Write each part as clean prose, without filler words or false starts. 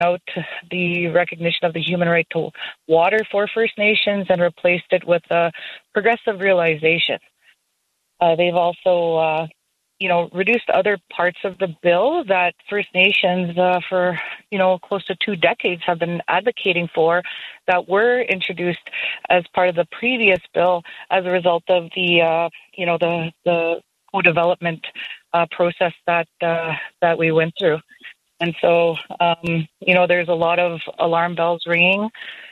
out the recognition of the human right to water for First Nations and replaced it with a progressive realization. They've also, reduced other parts of the bill that First Nations for, close to 2 decades have been advocating for that were introduced as part of the previous bill as a result of the co-development process that we went through. And so, there's a lot of alarm bells ringing.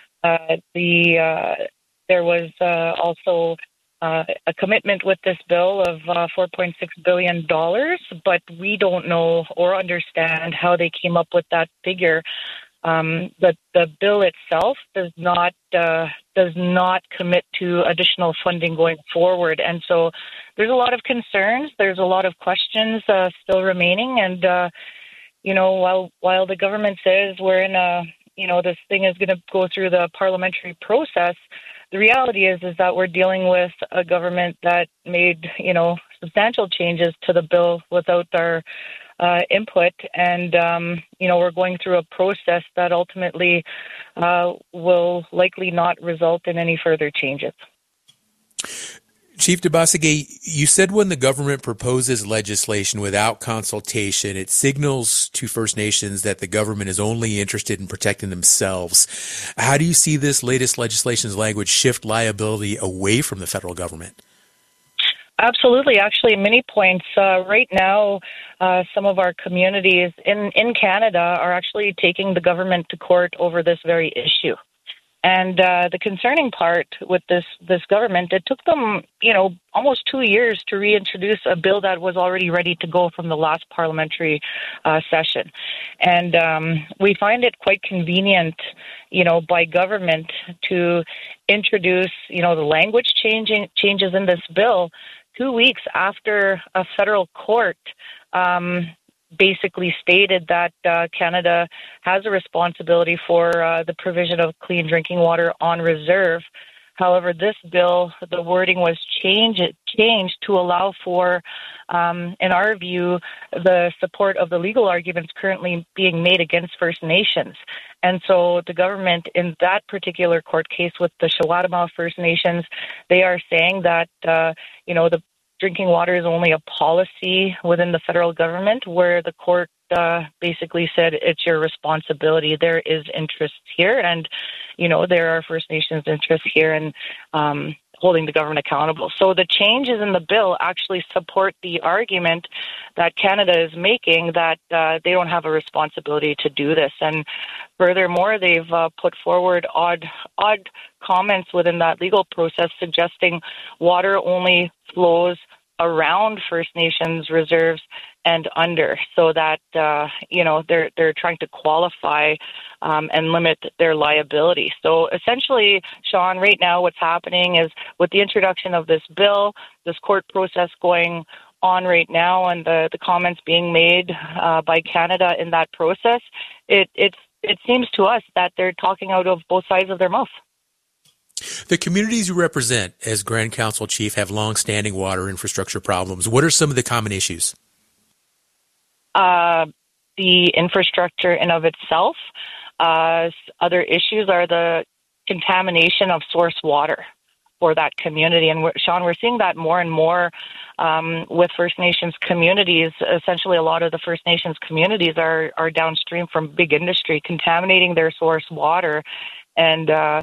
There was also a commitment with this bill of $4.6 billion, but we don't know or understand how they came up with that figure. The bill itself does not commit to additional funding going forward, and so there's a lot of concerns. There's a lot of questions still remaining, and while the government says we're in this thing is going to go through the parliamentary process, the reality is that we're dealing with a government that made, substantial changes to the bill without our input. And, we're going through a process that ultimately will likely not result in any further changes. Chief Dibassige, you said when the government proposes legislation without consultation, it signals to First Nations that the government is only interested in protecting themselves. How do you see this latest legislation's language shift liability away from the federal government? Absolutely. Actually, many points. Right now, some of our communities in Canada are actually taking the government to court over this very issue. And the concerning part with this government, it took them, almost 2 years to reintroduce a bill that was already ready to go from the last parliamentary session. And we find it quite convenient, by government to introduce, the language changes in this bill 2 weeks after a federal court basically stated that Canada has a responsibility for the provision of clean drinking water on reserve. However, this bill, the wording was changed to allow for, in our view, the support of the legal arguments currently being made against First Nations. And so the government in that particular court case with the Shawatamaw First Nations, they are saying that, the drinking water is only a policy within the federal government, where the court basically said it's your responsibility. There is interest here, and, there are First Nations interests here in holding the government accountable. So the changes in the bill actually support the argument that Canada is making that they don't have a responsibility to do this. And furthermore, they've put forward odd comments within that legal process suggesting water only flows around First Nations reserves and under, so that they're trying to qualify and limit their liability. So essentially, Sean, right now what's happening is with the introduction of this bill, this court process going on right now, and the comments being made by Canada in that process, it seems to us that they're talking out of both sides of their mouth. The communities you represent as Grand Council Chief have long-standing water infrastructure problems. What are some of the common issues? The infrastructure in of itself. Other issues are the contamination of source water for that community. And Sean, we're seeing that more and more with First Nations communities. Essentially, a lot of the First Nations communities are downstream from big industry, contaminating their source water and,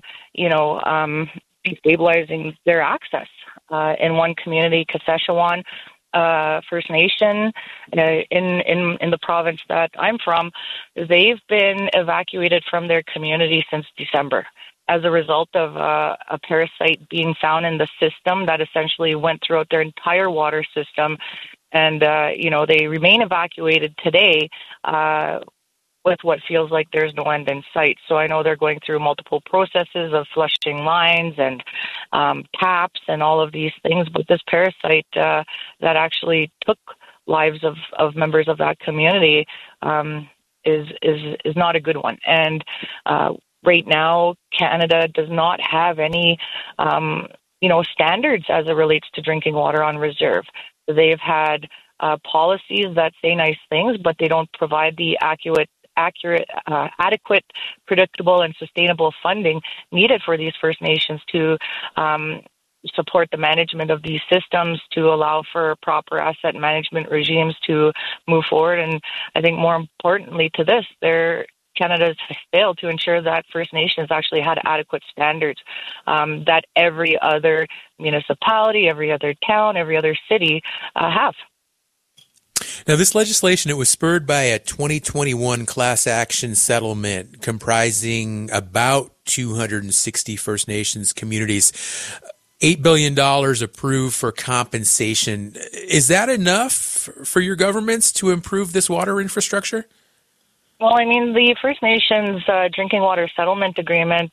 destabilizing their access. In one community, Kashechewan First Nation, in the province that I'm from, they've been evacuated from their community since December as a result of a parasite being found in the system that essentially went throughout their entire water system. And, they remain evacuated today with what feels like there's no end in sight. So I know they're going through multiple processes of flushing lines and taps and all of these things. But this parasite that actually took lives of members of that community is not a good one. And right now, Canada does not have any, standards as it relates to drinking water on reserve. They've had policies that say nice things, but they don't provide the adequate, predictable, and sustainable funding needed for these First Nations to support the management of these systems, to allow for proper asset management regimes to move forward. And I think more importantly to this, Canada has failed to ensure that First Nations actually had adequate standards that every other municipality, every other town, every other city have. Now, this legislation, it was spurred by a 2021 class action settlement comprising about 260 First Nations communities. $8 billion approved for compensation. Is that enough for your governments to improve this water infrastructure? Well, I mean, the First Nations Drinking Water Settlement Agreement,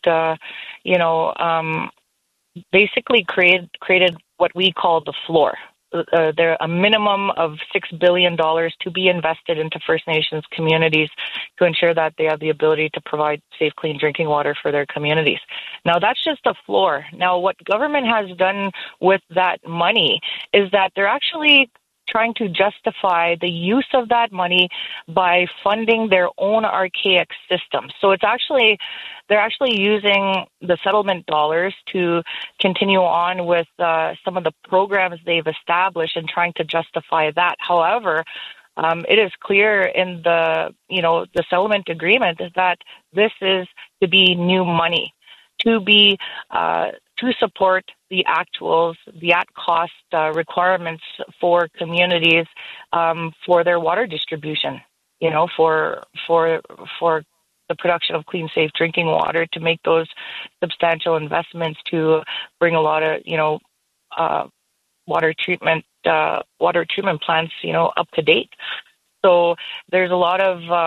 basically created what we call the floor. There a minimum of $6 billion to be invested into First Nations communities to ensure that they have the ability to provide safe, clean drinking water for their communities. Now, that's just the floor. Now, what government has done with that money is that they're actually trying to justify the use of that money by funding their own archaic system. So they're actually using the settlement dollars to continue on with some of the programs they've established and trying to justify that. However, it is clear in the settlement agreement that this is to be new money, to be to support the actuals, the at-cost requirements for communities for their water distribution, for the production of clean, safe drinking water, to make those substantial investments to bring a lot of, water treatment plants, up to date. So there's a lot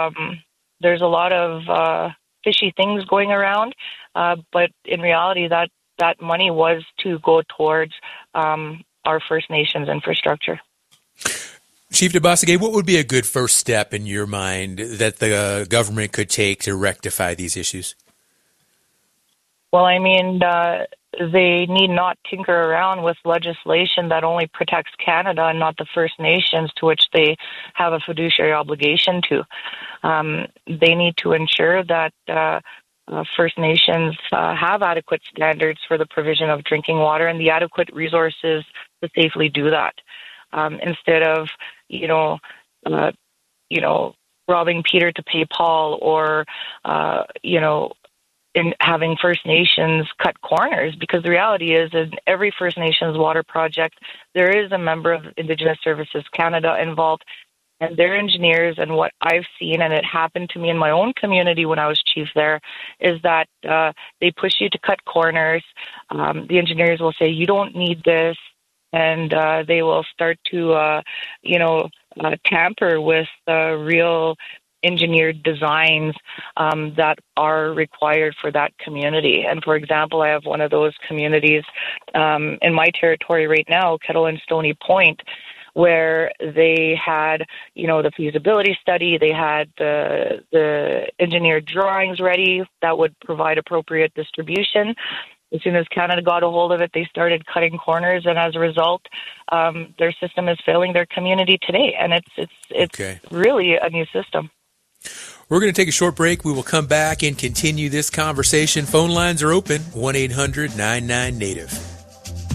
of fishy things going around, but in reality, that money was to go towards our First Nations infrastructure. Chief Dabasige, what would be a good first step in your mind that the government could take to rectify these issues? Well, I mean, they need not tinker around with legislation that only protects Canada and not the First Nations, to which they have a fiduciary obligation to. They need to ensure that First Nations have adequate standards for the provision of drinking water and the adequate resources to safely do that. Instead of, robbing Peter to pay Paul, or, in having First Nations cut corners, because the reality is in every First Nations water project, there is a member of Indigenous Services Canada involved, and their engineers, and what I've seen, and it happened to me in my own community when I was chief there, is that they push you to cut corners. The engineers will say, you don't need this, and they will start to, tamper with real engineered designs that are required for that community. And for example, I have one of those communities in my territory right now, Kettle and Stony Point, where they had, the feasibility study, they had the engineered drawings ready that would provide appropriate distribution. As soon as Canada got a hold of it, they started cutting corners, and as a result, their system is failing their community today, and it's really a new system. We're going to take a short break. We will come back and continue this conversation. Phone lines are open, 1-800-99-NATIVE.